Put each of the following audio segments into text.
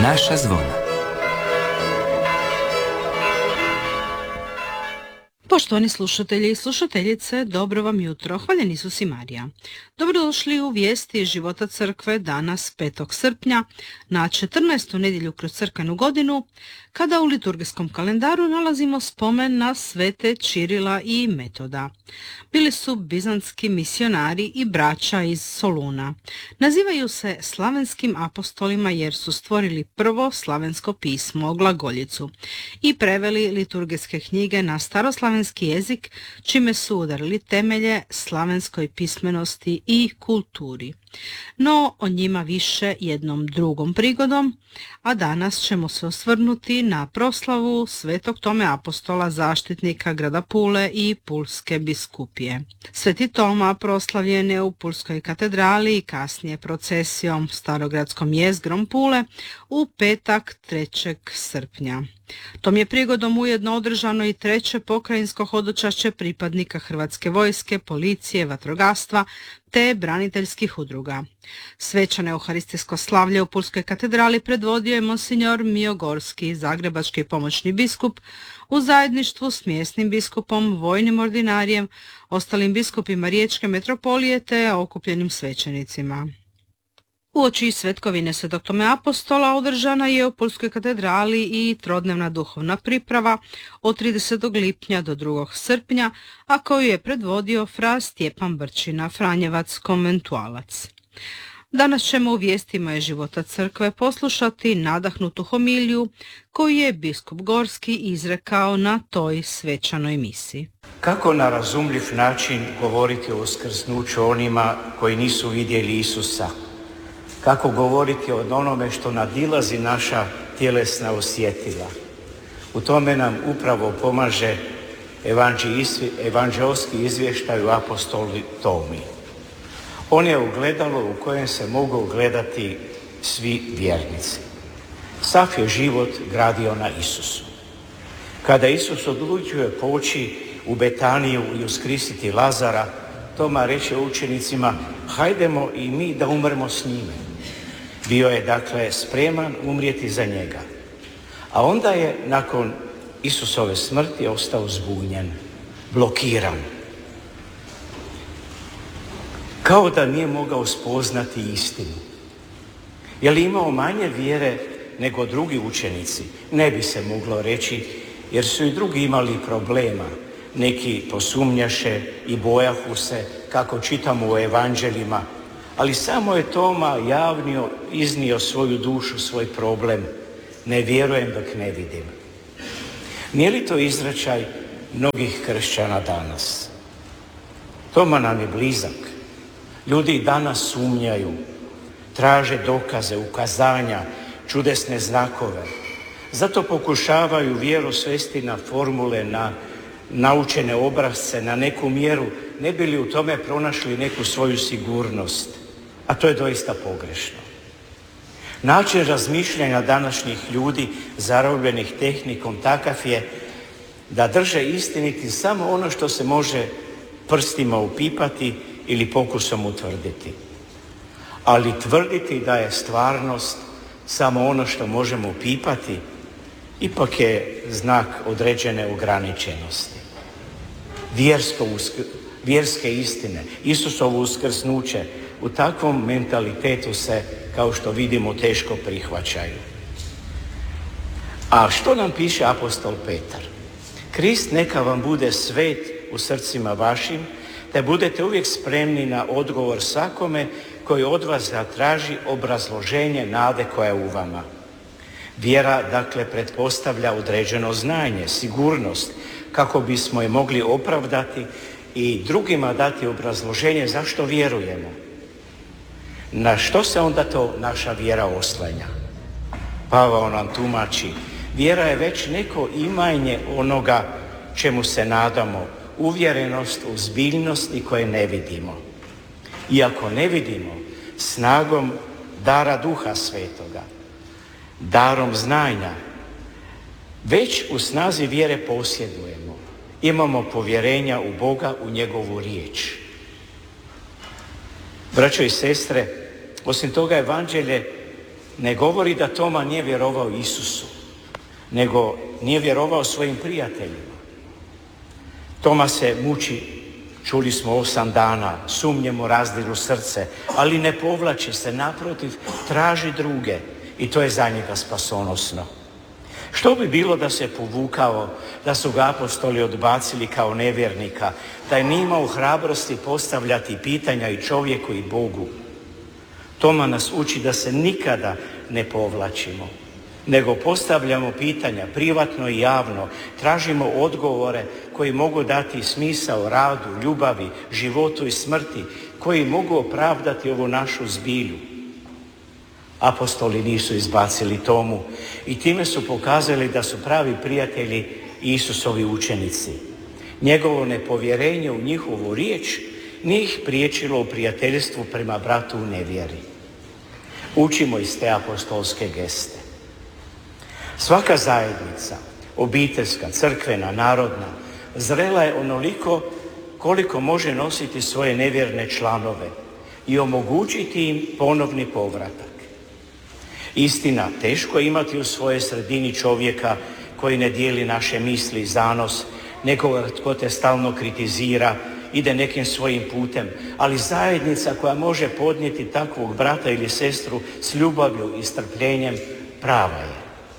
Naša zvona. Poštovani slušatelji i slušateljice, dobro vam jutro. Hvaljen Isus i Marija. Dobrodošli u vijesti života crkve danas 5. srpnja na 14. nedjelju kroz crkvenu godinu, kada u liturgijskom kalendaru nalazimo spomen na svete Čirila i Metoda. Bili su bizantski misionari i braća iz Soluna. Nazivaju se slavenskim apostolima jer su stvorili prvo slavensko pismo, glagoljicu, i preveli liturgijske knjige na staroslavenski jezik, čime su udarili temelje slavenskoj pismenosti i kulturi. No, o njima više jednom drugom prigodom, a danas ćemo se osvrnuti na proslavu Svetog Tome apostola, zaštitnika grada Pule i Pulske biskupije. Sveti Toma proslavljen je u Pulskoj katedrali i kasnije procesijom starogradskom jezgrom Pule u petak 3. srpnja. Tom je prigodom ujedno održano i 3. pokrajinsko hodočašće pripadnika Hrvatske vojske, policije, vatrogastva te braniteljskih udruga. Svečano euharistijsko slavlje u Pulskoj katedrali predvodio je monsignor Miogorski, zagrebački pomoćni biskup, u zajedništvu s mjesnim biskupom, vojnim ordinarijem, ostalim biskupima Riječke metropolije te okupljenim svećenicima. Uoči svetkovine Svetog Tome apostola održana je u Pulskoj katedrali i trodnevna duhovna priprava od 30. lipnja do 2. srpnja, a koju je predvodio fra Stjepan Brčina, franjevac konventualac. Danas ćemo u vijestima života crkve poslušati nadahnutu homiliju koju je biskup Gorski izrekao na toj svečanoj misi. Kako na razumljiv način govoriti o uskrsnuću onima koji nisu vidjeli Isusa? Kako govoriti o onome što nadilazi naša tjelesna osjetila? U tome nam upravo pomaže evanđeoski izvještaj u apostoli Tomi. On je ogledalo u kojem se mogu ogledati svi vjernici. Sav je život gradio na Isusu. Kada Isus odlučuje poći u Betaniju i uskrisiti Lazara, Toma reče učenicima: hajdemo i mi da umremo s njime. Bio je dakle spreman umrijeti za njega. A onda je nakon Isusove smrti ostao zbunjen, blokiran. Kao da nije mogao spoznati istinu. Je li imao manje vjere nego drugi učenici? Ne bi se moglo reći, jer su i drugi imali problema. Neki posumnjaše i bojahu se, kako čitamo u evanđeljima, ali samo je Toma javno iznio svoju dušu, svoj problem. Ne vjerujem dok ne vidim. Nije li to izrečaj mnogih kršćana danas? Toma nam je blizak. Ljudi danas sumnjaju, traže dokaze, ukazanja, čudesne znakove. Zato pokušavaju vjeru svesti na formule, na naučene obrasce, na neku mjeru, ne bi li u tome pronašli neku svoju sigurnost. A to je doista pogrešno. Način razmišljanja današnjih ljudi, zarobljenih tehnikom, takav je da drže istiniti samo ono što se može prstima upipati ili pokusom utvrditi. Ali tvrditi da je stvarnost samo ono što možemo upipati, ipak je znak određene ograničenosti. Vjerske istine, Isusovo uskrsnuće, u takvom mentalitetu se, kao što vidimo, teško prihvaćaju. A što nam piše apostol Petar? Krist neka vam bude svet u srcima vašim, te budete uvijek spremni na odgovor svakome koji od vas zatraži obrazloženje nade koja je u vama. Vjera, dakle, pretpostavlja određeno znanje, sigurnost, kako bismo je mogli opravdati i drugima dati obrazloženje zašto vjerujemo. Na što se onda to naša vjera oslanja? Pavao nam tumači: vjera je već neko imanje onoga čemu se nadamo, uvjerenost u zbiljnosti koje ne vidimo. Iako ne vidimo, snagom dara Duha Svetoga, darom znanja, već u snazi vjere posjedujemo. Imamo povjerenja u Boga, u njegovu riječ. Braćo i sestre, osim toga evanđelje ne govori da Toma nije vjerovao Isusu, nego nije vjerovao svojim prijateljima. Toma se muči, čuli smo, 8 dana, sumnje mu razdiru srce, ali ne povlači se, naprotiv, traži druge i to je za njega spasonosno. Što bi bilo da se povukao, da su ga apostoli odbacili kao nevjernika, da je nije imao hrabrosti postavljati pitanja i čovjeku i Bogu? Toma nas uči da se nikada ne povlačimo, nego postavljamo pitanja privatno i javno, tražimo odgovore koji mogu dati smisao radu, ljubavi, životu i smrti, koji mogu opravdati ovu našu zbilju. Apostoli nisu izbacili Tomu i time su pokazali da su pravi prijatelji Isusovi učenici. Njegovo nepovjerenje u njihovu riječ nije ih priječilo u prijateljstvu prema bratu u nevjeri. Učimo iz te apostolske geste. Svaka zajednica, obiteljska, crkvena, narodna, zrela je onoliko koliko može nositi svoje nevjerne članove i omogućiti im ponovni povratak. Istina, teško je imati u svojoj sredini čovjeka koji ne dijeli naše misli i zanos, nekoga tko te stalno kritizira, ide nekim svojim putem, ali zajednica koja može podnijeti takvog brata ili sestru s ljubavlju i strpljenjem prava je.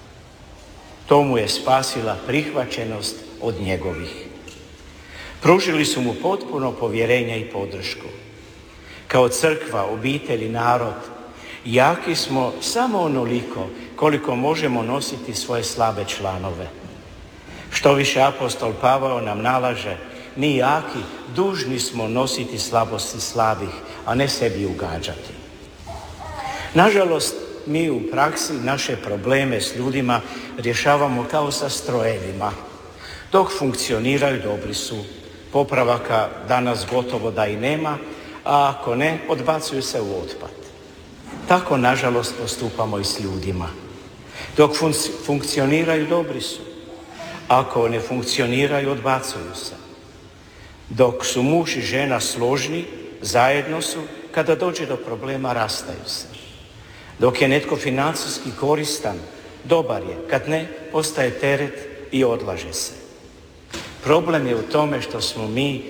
To mu je spasila prihvaćenost od njegovih. Pružili su mu potpuno povjerenje i podršku. Kao crkva, obitelj i narod, jaki smo samo onoliko koliko možemo nositi svoje slabe članove. Što više apostol Pavao nam nalaže, mi jaki dužni smo nositi slabosti slabih, a ne sebi ugađati. Nažalost, mi u praksi naše probleme s ljudima rješavamo kao sa strojevima. Dok funkcioniraju, dobri su. Popravaka danas gotovo da i nema, a ako ne, odbacuju se u otpad. Tako, nažalost, postupamo i s ljudima. Dok funkcioniraju, dobri su. Ako ne funkcioniraju, odbacuju se. Dok su muž i žena složni, zajedno su, kada dođe do problema, rastaju se. Dok je netko financijski koristan, dobar je, kad ne, postaje teret i odlaže se. Problem je u tome što smo mi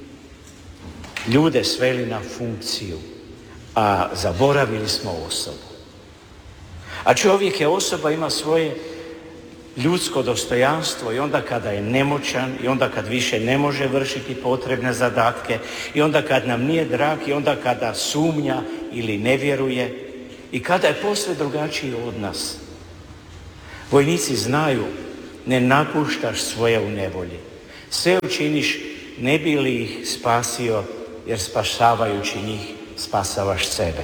ljude sveli na funkciju, a zaboravili smo osobu. A čovjek je osoba, ima svoje ljudsko dostojanstvo i onda kada je nemoćan, i onda kad više ne može vršiti potrebne zadatke, i onda kad nam nije drag, i onda kada sumnja ili ne vjeruje, i kada je posve drugačiji od nas. Vojnici znaju, ne napuštaš svoje u nevolji. Sve učiniš ne bi li ih spasio, jer spašavajući njih spasavaš sebe.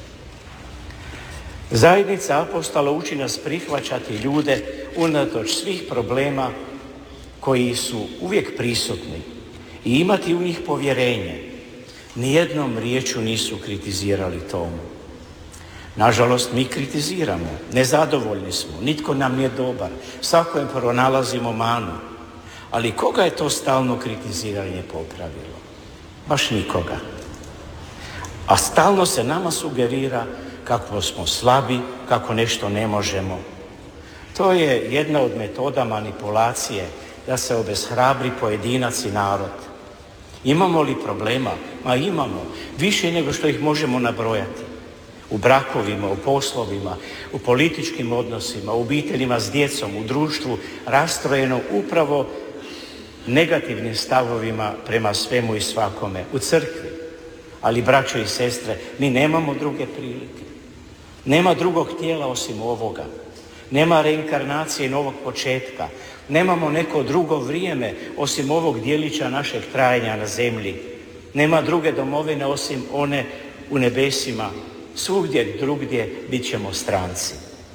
Zajednica apostola uči nas prihvaćati ljude unatoč svih problema koji su uvijek prisutni i imati u njih povjerenje. Nijednom riječju nisu kritizirali Tomu. Nažalost, mi kritiziramo, nezadovoljni smo, nitko nam nije dobar, svakojem pronalazimo manu. Ali koga je to stalno kritiziranje popravilo? Baš nikoga. A stalno se nama sugerira kako smo slabi, kako nešto ne možemo. To je jedna od metoda manipulacije da se obeshrabri pojedinac i narod. Imamo li problema? Ma imamo, više nego što ih možemo nabrojati. U brakovima, u poslovima, u političkim odnosima, u obiteljima s djecom, u društvu rastrojeno upravo negativnim stavovima prema svemu i svakome, u crkvi. Ali, braćo i sestre, mi nemamo druge prilike. Nema drugog tijela osim ovoga. Nema reinkarnacije i novog početka. Nemamo neko drugo vrijeme osim ovog dijelića našeg trajanja na zemlji. Nema druge domovine osim one u nebesima. Svugdje drugdje bit ćemo stranci.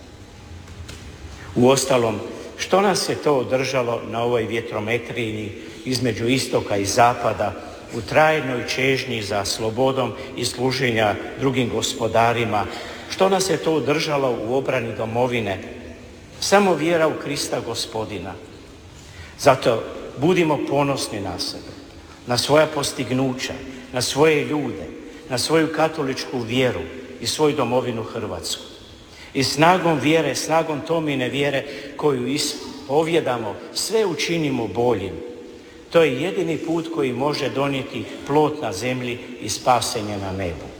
Uostalom, što nas je to održalo na ovoj vjetrometrini između istoka i zapada u trajnoj čežnji za slobodom i služenja drugim gospodarima? Što nas je to održalo u obrani domovine? Samo vjera u Krista Gospodina. Zato budimo ponosni na sebe, na svoja postignuća, na svoje ljude, na svoju katoličku vjeru i svoju domovinu Hrvatsku. I snagom vjere, snagom Tomine vjere koju ispovjedamo, sve učinimo boljim. To je jedini put koji može donijeti plod na zemlji i spasenje na nebu.